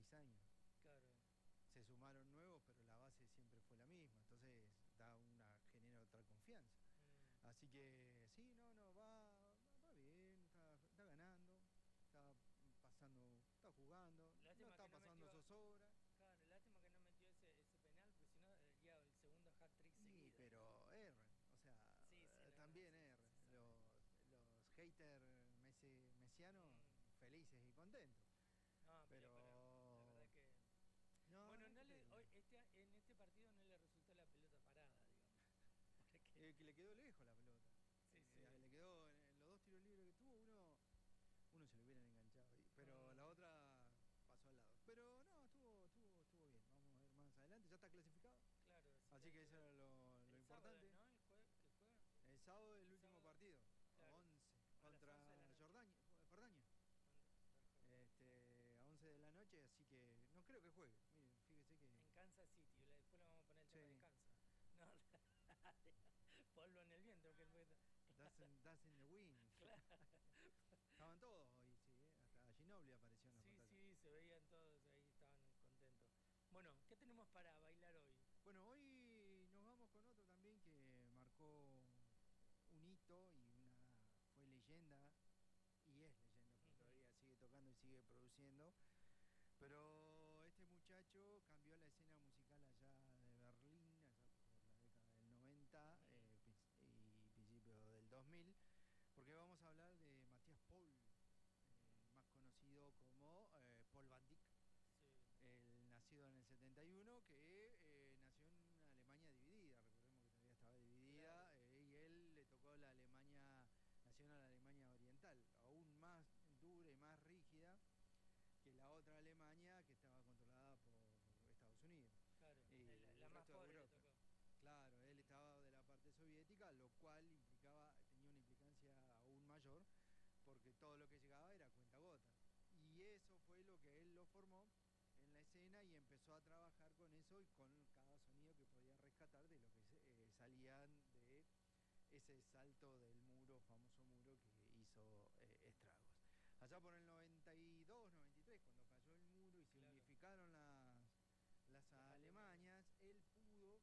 6 años. Claro. Se sumaron nuevos, pero la base siempre fue la misma, entonces genera otra confianza. Así que sí, va bien, está ganando, está está jugando, no Lástima está que no pasando metió. zozobra. Claro, lástima que no metió ese penal, porque si no, daría el segundo hat-trick Sí, seguido. pero erran, o sea, Sí, sí, la verdad, también sí, erran. se sabe. Los haters mesianos felices y contentos. No, pero la Pero verdad que. no, Bueno, no es que en este partido no le resultó la pelota parada, digamos. Porque. que le quedó lejos la pelota. Sí, sí. Le quedó en los 2 tiros libres que tuvo, uno se lo hubieran enganchado, pero la otra pasó al lado. Pero no, estuvo bien. Vamos a ver más adelante, ya está clasificado. Claro, Así que eso era lo el sábado, importante. ¿no? Que juega. El sábado el El último sábado, partido, claro, 11 a las 11 de la contra noche. Jordania. A 11 de la noche, así que no creo que juegue. Miren, fíjese que En Kansas City, después le vamos a poner el tema de sí, Kansas. No, polvo en el viento. that's in the wind. Claro. Estaban todos hoy, sí, hasta Ginobili apareció en la Sí, pantalla. sí, se veían todos ahí, estaban contentos. Bueno, ¿qué tenemos para bailar hoy? Bueno, hoy nos vamos con otro también que marcó un hito y fue leyenda, y es leyenda, porque todavía sigue tocando y sigue produciendo. Pero este muchacho cambió la escena musical allá de Berlín, allá por la década del 90 y principio del 2000, porque vamos a hablar de Matías Paul, más conocido como Paul Van Dyk. Sí. El nacido en el 71, que nació en una Alemania dividida, recordemos que todavía estaba dividida, Claro. Y él le tocó la Alemania, nació en la Alemania oriental, aún más dura y más rígida que la otra Alemania, que estaba controlada por Estados Unidos Claro, y la el más resto de pobre le Europa. tocó. Claro, él estaba de la parte soviética, lo cual tenía una implicancia aún mayor, porque todo lo que llegaba era cuentagota. Y eso fue lo que él lo formó en la escena y empezó a trabajar con eso y con cada sonido que podía rescatar de lo que salían de ese salto del muro, famoso muro que hizo estragos. Allá por el 92, 93, cuando cayó el muro y se unificaron las Alemanias, él pudo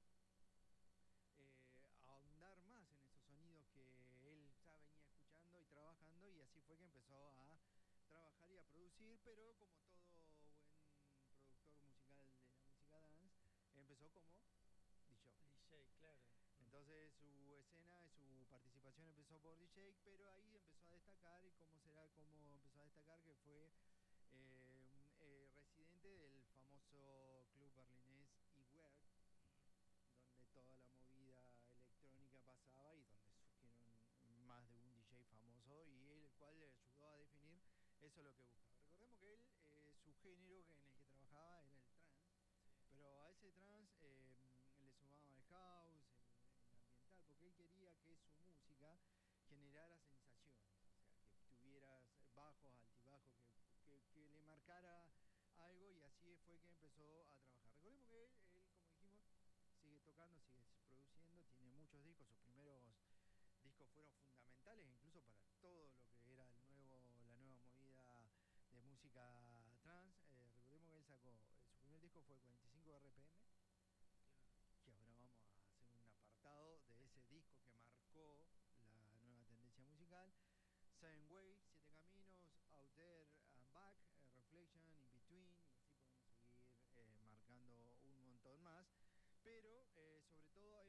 ahondar más en esos sonidos que él ya venía escuchando y trabajando, y así fue que empezó a trabajar y a producir, pero como todo buen productor musical de la música dance, empezó como DJ. DJ, claro. Entonces su escena, su participación empezó por DJ, pero ahí empezó a destacar, y cómo empezó a destacar, que fue residente del famoso club berlinés E-Werk, donde toda la movida electrónica pasaba y donde surgieron más de un DJ famoso, y el cual le ayudó a definir eso, lo que buscaba. Recordemos que él, su género en el que trabajaba era el trance, pero a ese trance le sumaba el house, el ambiental, porque él quería que su música generara sensaciones, o sea, que tuvieras bajos, altibajos, que le marcara algo, y así fue que empezó a trabajar. Recordemos que él, como dijimos, sigue tocando, sigue produciendo, tiene muchos discos. Sus primeros discos fueron fundamentales incluso para todo lo que era la nueva movida de música trance. Recordemos que él sacó, su primer disco fue 45 RPM, que ahora vamos a hacer un apartado de ese disco que marcó la nueva tendencia musical. Seven Ways, 7 Caminos, Out There and Back, Reflection, In Between, y así podemos seguir marcando un montón más. Pero sobre todo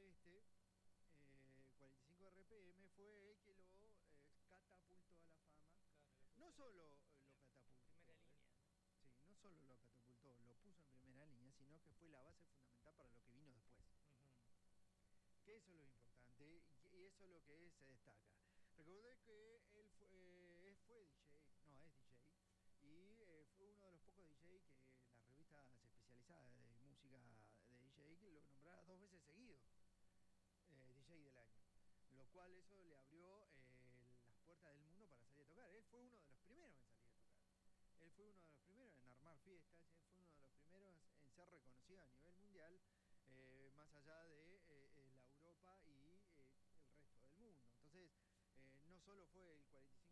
45 RPM, fue el que lo catapultó a la fama. Claro, No solo lo catapultó, en primera línea. sí, no solo lo catapultó, lo puso en primera línea, sino que fue la base fundamental para lo que vino después. Que eso es lo importante y eso es lo que se destaca. Recordé que él fue DJ, no es DJ, y fue uno de los pocos DJ que las revistas especializadas de música de DJ que lo nombrara 2 veces seguido DJ del año, lo cual eso le abrió las puertas del mundo para salir a tocar. Él fue uno de los primeros en salir a tocar, él fue uno de los primeros en armar fiestas, él fue uno de los primeros en ser reconocido a nivel mundial, más allá de la Europa y el resto del mundo. Entonces no solo fue el 45